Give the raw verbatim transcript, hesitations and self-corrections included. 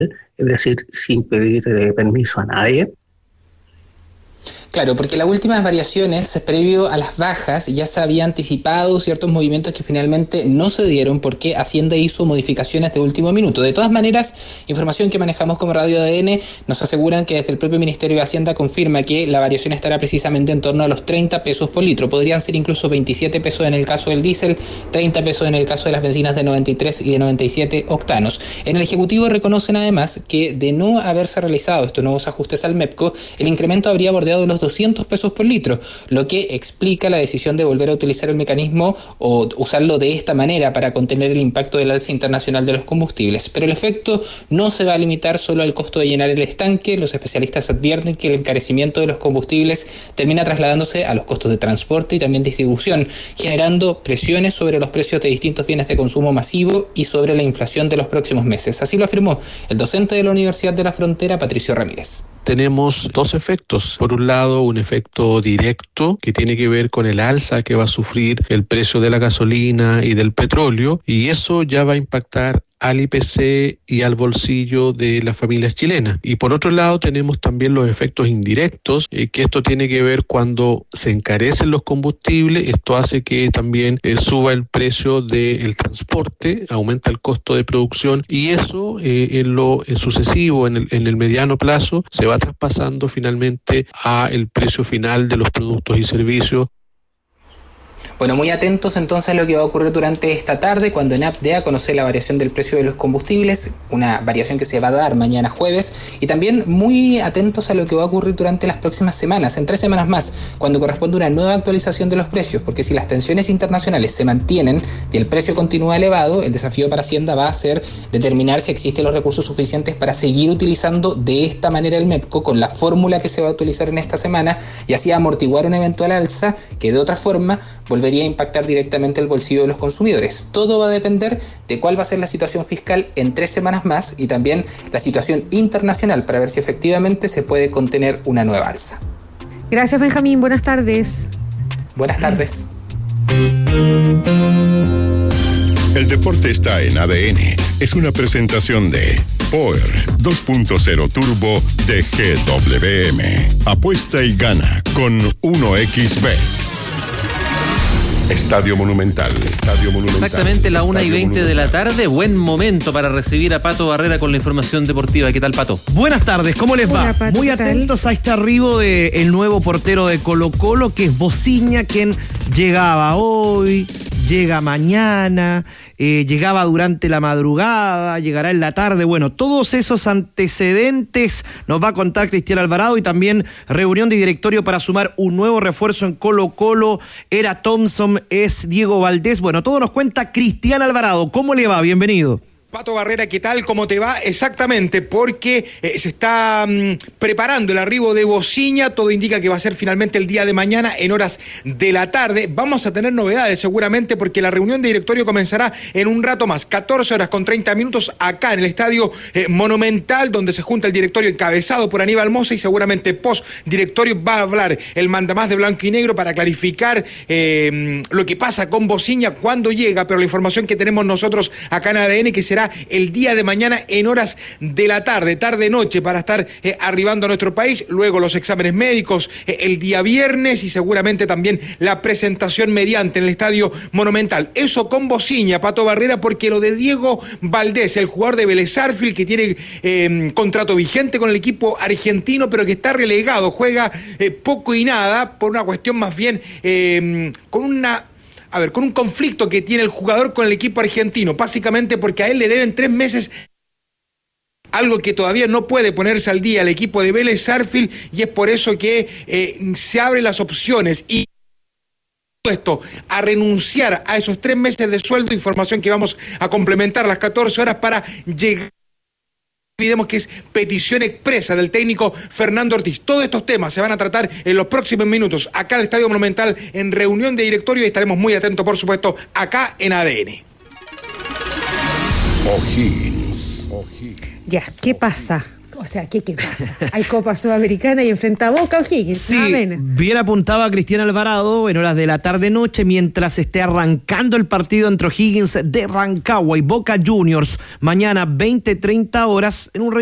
es decir, sin pedir eh, permiso a nadie. Claro, porque las últimas variaciones, previo a las bajas, ya se había anticipado ciertos movimientos que finalmente no se dieron porque Hacienda hizo modificaciones de último minuto. De todas maneras, información que manejamos como Radio A D N nos aseguran que desde el propio Ministerio de Hacienda confirma que la variación estará precisamente en torno a los treinta pesos por litro. Podrían ser incluso veintisiete pesos en el caso del diésel, treinta pesos en el caso de las bencinas de noventa y tres y de noventa y siete octanos. En el Ejecutivo reconocen además que de no haberse realizado estos nuevos ajustes al MEPCO, el incremento habría bordeado los doscientos pesos por litro, lo que explica la decisión de volver a utilizar el mecanismo o usarlo de esta manera para contener el impacto del alza internacional de los combustibles. Pero el efecto no se va a limitar solo al costo de llenar el estanque. Los especialistas advierten que el encarecimiento de los combustibles termina trasladándose a los costos de transporte y también distribución, generando presiones sobre los precios de distintos bienes de consumo masivo y sobre la inflación de los próximos meses. Así lo afirmó el docente de la Universidad de la Frontera, Patricio Ramírez. Tenemos dos efectos. Por un lado, un efecto directo que tiene que ver con el alza que va a sufrir el precio de la gasolina y del petróleo, y eso ya va a impactar al I P C y al bolsillo de las familias chilenas. Y por otro lado tenemos también los efectos indirectos, eh, que esto tiene que ver cuando se encarecen los combustibles. Esto hace que también eh, suba el precio del transporte, aumenta el costo de producción, y eso eh, en lo en sucesivo, en el, en el mediano plazo, se va traspasando finalmente a el precio final de los productos y servicios. Bueno, muy atentos entonces a lo que va a ocurrir durante esta tarde cuando ENAP dé a conocer la variación del precio de los combustibles, una variación que se va a dar mañana jueves, y también muy atentos a lo que va a ocurrir durante las próximas semanas, en tres semanas más, cuando corresponde una nueva actualización de los precios, porque si las tensiones internacionales se mantienen y el precio continúa elevado, el desafío para Hacienda va a ser determinar si existen los recursos suficientes para seguir utilizando de esta manera el MEPCO con la fórmula que se va a utilizar en esta semana y así amortiguar una eventual alza que de otra forma volvería a impactar directamente el bolsillo de los consumidores. Todo va a depender de cuál va a ser la situación fiscal en tres semanas más y también la situación internacional para ver si efectivamente se puede contener una nueva alza. Gracias, Benjamín. Buenas tardes. Buenas tardes. El deporte está en A D N. Es una presentación de Power dos punto cero Turbo de G W M. Apuesta y gana con uno equis bet. Estadio Monumental, Estadio Monumental. Exactamente, la una y veinte de la Monumental. tarde. Buen momento para recibir a Pato Barrera con la información deportiva. ¿Qué tal, Pato? Buenas tardes, ¿cómo les va? Hola, Pato, Muy ¿qué tal? atentos a este arribo del nuevo portero de Colo-Colo, que es Bociña, quien llegaba hoy, llega mañana, eh, llegaba durante la madrugada, llegará en la tarde. Bueno, todos esos antecedentes nos va a contar Cristian Alvarado, y también reunión de directorio para sumar un nuevo refuerzo en Colo-Colo. Era Thompson, es Diego Valdés. Bueno, todo nos cuenta Cristian Alvarado. ¿Cómo le va? Bienvenido. Pato Barrera, ¿qué tal? ¿Cómo te va? Exactamente, porque eh, se está mmm, preparando el arribo de Bociña. Todo indica que va a ser finalmente el día de mañana en horas de la tarde. Vamos a tener novedades seguramente, porque la reunión de directorio comenzará en un rato más, catorce horas con treinta minutos, acá en el Estadio eh, Monumental, donde se junta el directorio encabezado por Aníbal Mosa, y seguramente post directorio va a hablar el mandamás de blanco y negro para clarificar eh, lo que pasa con Bociña, cuándo llega. Pero la información que tenemos nosotros acá en A D N, que será el día de mañana en horas de la tarde, tarde-noche, para estar eh, arribando a nuestro país. Luego los exámenes médicos eh, el día viernes, y seguramente también la presentación mediante en el Estadio Monumental. Eso con Bociña, Pato Barrera, porque lo de Diego Valdés, el jugador de Vélez Sarsfield, que tiene eh, contrato vigente con el equipo argentino, pero que está relegado, juega eh, poco y nada, por una cuestión más bien eh, con una... A ver, con un conflicto que tiene el jugador con el equipo argentino, básicamente porque a él le deben tres meses, algo que todavía no puede ponerse al día el equipo de Vélez Sarsfield, y es por eso que eh, se abren las opciones y esto a renunciar a esos tres meses de sueldo. Información que vamos a complementar a las catorce horas para llegar. Olvidemos que es petición expresa del técnico Fernando Ortiz. Todos estos temas se van a tratar en los próximos minutos acá en el Estadio Monumental en reunión de directorio, y estaremos muy atentos, por supuesto, acá en A D N. O'Higgins. Ya, ¿qué pasa? O sea, ¿qué, qué pasa? Hay Copa Sudamericana y enfrenta a Boca O'Higgins. Sí, bien apuntaba Cristian Alvarado en horas de la tarde-noche mientras esté arrancando el partido entre O'Higgins de Rancagua y Boca Juniors mañana veinte treinta horas en un